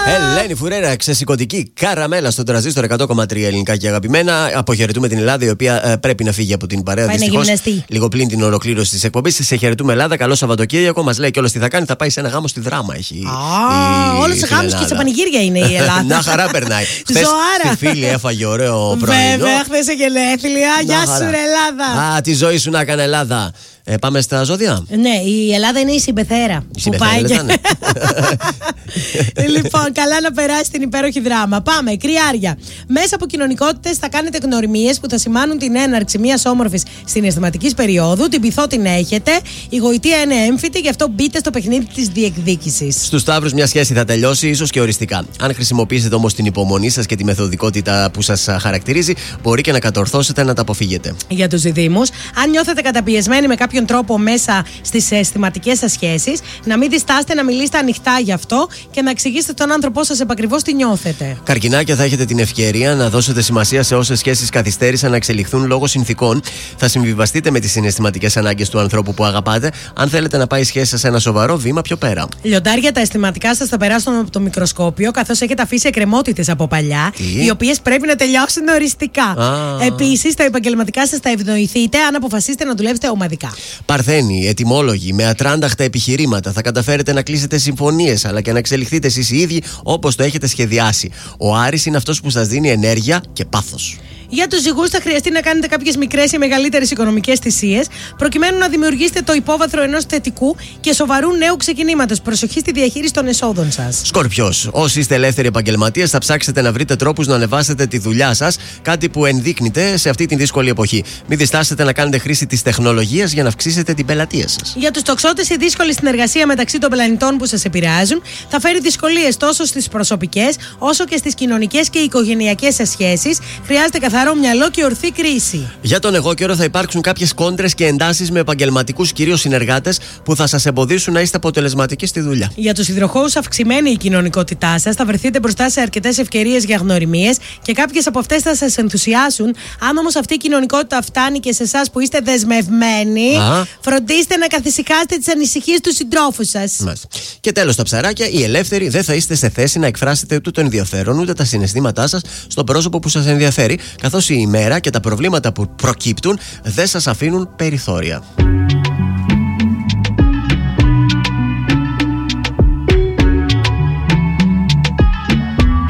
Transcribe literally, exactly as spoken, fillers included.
Ελένη Φουρέρα, ξεσηκωτική καραμέλα στον τραζίστορ εκατό κόμμα τρία ελληνικά και αγαπημένα. Αποχαιρετούμε την Ελλάδα, η οποία ε, πρέπει να φύγει από την παρέα. Δυστυχώς, λίγο πλην την ολοκλήρωση τη εκπομπή. Σε χαιρετούμε, Ελλάδα. Καλό Σαββατοκύριακο. Μας λέει κιόλας τι θα κάνει. Θα πάει σε ένα γάμο στη Δράμα. Έχει. Α, όλους σε γάμους και σε πανηγύρια είναι η Ελλάδα. Να χαρά περνάει. Χθες στη φίλη έφαγε ωραίο πρωινό. Βέβαια, χθες σε γενέθλια. Γεια σου, ρε Ελλάδα. Α, τη ζωή σου να έκανε Ελλάδα. Ε, πάμε στα ζώδια. Ναι, η Ελλάδα είναι η συμπεθέρα. Η συμπεθέρα και... Λοιπόν, καλά να περάσει την υπέροχη Δράμα. Πάμε, Κριάρια. Μέσα από κοινωνικότητες θα κάνετε γνωριμίες που θα σημάνουν την έναρξη μιας όμορφης συναισθηματικής περίοδου. Την πειθό την έχετε. Η γοητεία είναι έμφυτη, γι' αυτό μπείτε στο παιχνίδι της διεκδίκησης. Στους Σταύρους, μια σχέση θα τελειώσει, ίσως και οριστικά. Αν χρησιμοποιήσετε όμως την υπομονή σας και τη μεθοδικότητα που σας χαρακτηρίζει, μπορεί και να κατορθώσετε να τα αποφύγετε. Για τους Διδύμους, αν νιώθετε καταπιεσμένοι με κάποιον τρόπο μέσα στις αισθηματικές σας σχέσεις, να μην διστάσετε να μιλήσετε ανοιχτά γι' αυτό και να εξηγήσετε τον άνθρωπό σας επακριβώς τι νιώθετε. Καρκινάκια, θα έχετε την ευκαιρία να δώσετε σημασία σε όσες σχέσεις καθυστέρησαν να εξελιχθούν λόγω συνθήκων. Θα συμβιβαστείτε με τις συναισθηματικές ανάγκες του ανθρώπου που αγαπάτε, αν θέλετε να πάει η σχέση σας σε ένα σοβαρό βήμα πιο πέρα. Λιοντάρια, τα αισθηματικά σας θα περάσουν από το μικροσκόπιο, καθώς έχετε αφήσει εκκρεμότητες από παλιά, τι? οι οποίες πρέπει να τελειώσουν οριστικά. Επίσης, τα επαγγελματικά σας θα ευνοηθείτε αν αποφασίσετε να δουλεύετε ομαδικά. Παρθένοι, ετοιμόλογοι, με ατράνταχτα επιχειρήματα, θα καταφέρετε να κλείσετε συμφωνίες αλλά και να εξελιχθείτε εσείς οι ίδιοι όπως το έχετε σχεδιάσει. Ο Άρης είναι αυτός που σας δίνει ενέργεια και πάθος. Για τους ζυγούς, θα χρειαστεί να κάνετε κάποιες μικρές ή μεγαλύτερες οικονομικές θυσίες, προκειμένου να δημιουργήσετε το υπόβαθρο ενός θετικού και σοβαρού νέου ξεκινήματος. Προσοχή στη διαχείριση των εσόδων σας. Σκορπιός, όσοι είστε ελεύθεροι επαγγελματίες, θα ψάξετε να βρείτε τρόπους να ανεβάσετε τη δουλειά σας, κάτι που ενδείκνυται σε αυτή την δύσκολη εποχή. Μην διστάσετε να κάνετε χρήση της τεχνολογίας για να αυξήσετε την πελατεία σας. Για τους τοξότες, η δύσκολη συνεργασία μεταξύ των πλανητών που σας επηρεάζουν θα φέρει δυσκολίες τόσο στις προσωπικές όσο και στις κοινωνικές και οικογενειακές σας σχέσεις. Χρειάζεται καθαρό μυαλό και ορθή κρίση. Για τον εγώ καιρό, θα υπάρξουν κάποιες κόντρες και εντάσεις με επαγγελματικούς κυρίως συνεργάτες που θα σας εμποδίσουν να είστε αποτελεσματικοί στη δουλειά. Για τους υδροχόους, αυξημένη η κοινωνικότητά σας, θα βρεθείτε μπροστά σε αρκετές ευκαιρίες για γνωριμίες και κάποιες από αυτές θα σας ενθουσιάσουν. Αν όμως αυτή η κοινωνικότητα φτάνει και σε εσάς που είστε δεσμευμένοι, Α. φροντίστε να καθησυχάσετε τις ανησυχίες του συντρόφου σας. Μάλιστα. Και τέλος, τα ψαράκια, οι ελεύθεροι δεν θα είστε σε θέση να εκφράσετε ούτε το ενδιαφέρον ούτε τα συναισθήματά σας στο πρόσωπο που σας ενδιαφέρει, καθώς η ημέρα και τα προβλήματα που προκύπτουν δεν σας αφήνουν περιθώρια.